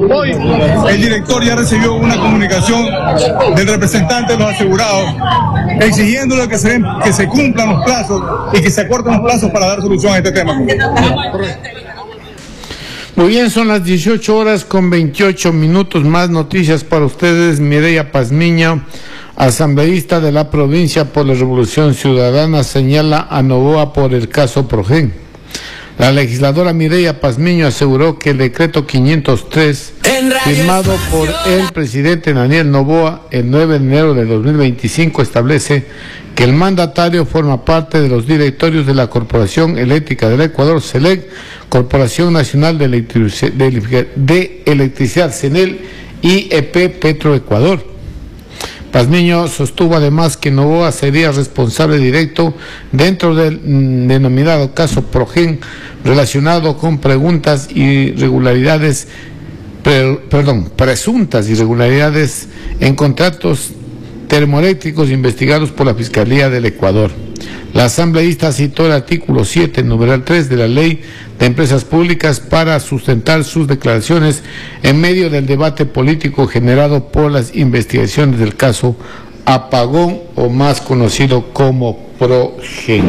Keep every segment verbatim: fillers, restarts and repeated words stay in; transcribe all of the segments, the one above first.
Hoy el director ya recibió una comunicación del representante de los asegurados exigiéndole que se, que se cumplan los plazos y que se acorten los plazos para dar solución a este tema. Muy bien, son las dieciocho horas con veintiocho minutos. Más noticias para ustedes. Mireya Pazmiño, asambleísta de la provincia por la Revolución Ciudadana, señala a Novoa por el caso Progen. La legisladora Mireya Pazmiño aseguró que el decreto quinientos tres, firmado por el presidente Daniel Noboa el nueve de enero de dos mil veinticinco, establece que el mandatario forma parte de los directorios de la Corporación Eléctrica del Ecuador, CELEC, Corporación Nacional de, Electric de, de Electricidad, CENEL, y E P Petroecuador. Pazmiño sostuvo además que Noboa sería responsable directo dentro del mm, denominado caso Progen, relacionado con preguntas y irregularidades, pre, perdón, presuntas irregularidades en contratos termoeléctricos investigados por la Fiscalía del Ecuador. La asambleísta citó el artículo siete, numeral tres de la Ley de Empresas Públicas para sustentar sus declaraciones en medio del debate político generado por las investigaciones del caso Apagón, o más conocido como Progen.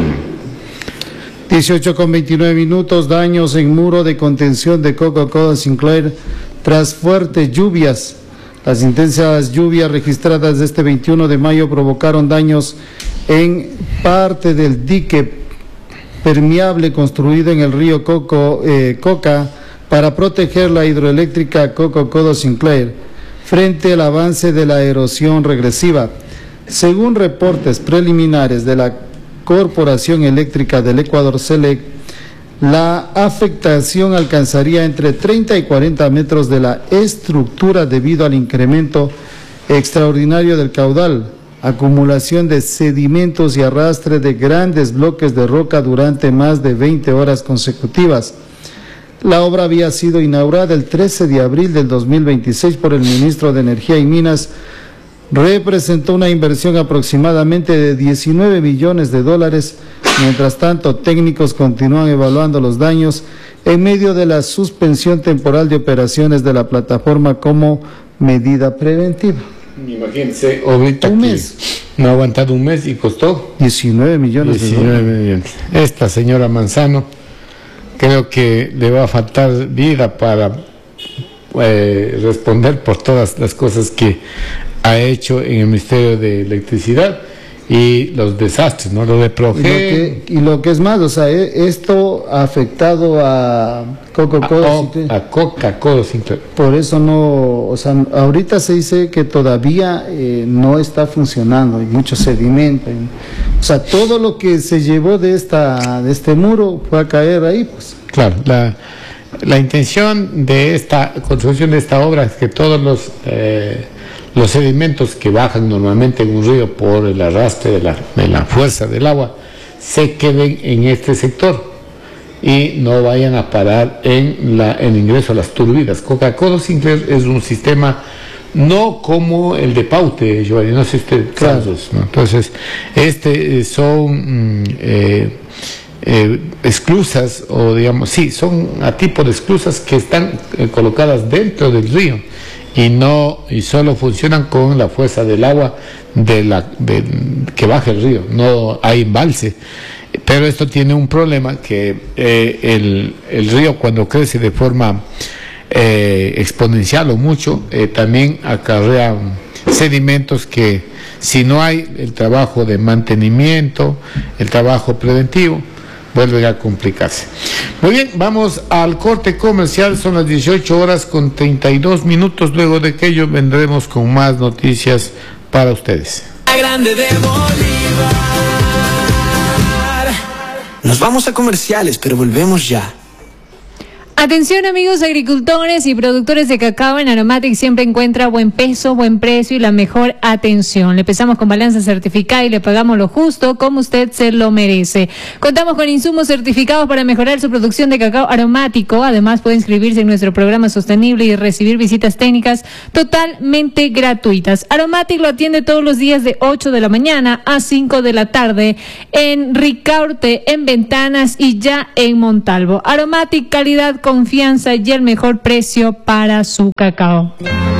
dieciocho con veintinueve minutos. Daños en muro de contención de Coca-Cola Sinclair tras fuertes lluvias. Las intensas lluvias registradas este veintiuno de mayo provocaron daños en parte del dique permeable construido en el río Coco, eh, Coca para proteger la hidroeléctrica Coca-Cola Sinclair frente al avance de la erosión regresiva. Según reportes preliminares de la Corporación Eléctrica del Ecuador, CELEC, la afectación alcanzaría entre treinta y cuarenta metros de la estructura debido al incremento extraordinario del caudal, acumulación de sedimentos y arrastre de grandes bloques de roca durante más de veinte horas consecutivas. La obra había sido inaugurada el trece de abril del dos mil veintiséis por el ministro de Energía y Minas. Representó una inversión aproximadamente de diecinueve millones de dólares. Mientras tanto, técnicos continúan evaluando los daños en medio de la suspensión temporal de operaciones de la plataforma como medida preventiva. Imagínense, ahorita un mes. No ha aguantado un mes y costó diecinueve millones de dólares. millones. Esta señora Manzano, creo que le va a faltar vida para eh, responder por todas las cosas que ha hecho en el Ministerio de Electricidad y los desastres, ¿no? Lo de Progen. Y lo que, y lo que es más, o sea, esto ha afectado a Coca-Cola. A, a Coca-Cola Sinclair. Por eso no, o sea, ahorita se dice que todavía eh, no está funcionando, hay mucho sedimento. Hay, o sea, todo lo que se llevó de esta de este muro fue a caer ahí, pues. Claro, la, la intención de esta construcción de esta obra es que todos los eh, los sedimentos que bajan normalmente en un río por el arrastre de la, de la fuerza del agua se queden en este sector y no vayan a parar en la, el ingreso a las turbinas. Coca-Cola Sinclair es un sistema no como el de Paute, Giovanni, no sé si usted claro. ¿no? Entonces, este son eh, eh, esclusas, o digamos, sí, son a tipo de esclusas que están eh, colocadas dentro del río y no y solo funcionan con la fuerza del agua de la de, que baja el río, no hay embalse. Pero esto tiene un problema, que eh, el, el río cuando crece de forma eh, exponencial o mucho, eh, también acarrea sedimentos que, si no hay el trabajo de mantenimiento, el trabajo preventivo, vuelven a complicarse. Muy bien, vamos al corte comercial, son las dieciocho horas con treinta y dos minutos, luego de que ello vendremos con más noticias para ustedes. La grande de Bolívar. Nos vamos a comerciales, pero volvemos ya. Atención amigos agricultores y productores de cacao, en Aromatic siempre encuentra buen peso, buen precio y la mejor atención. Le pesamos con balanza certificada y le pagamos lo justo como usted se lo merece. Contamos con insumos certificados para mejorar su producción de cacao aromático. Además puede inscribirse en nuestro programa sostenible y recibir visitas técnicas totalmente gratuitas. Aromatic lo atiende todos los días de ocho de la mañana a cinco de la tarde en Ricaurte, en Ventanas y ya en Montalvo. Aromatic, calidad con confianza y el mejor precio para su cacao.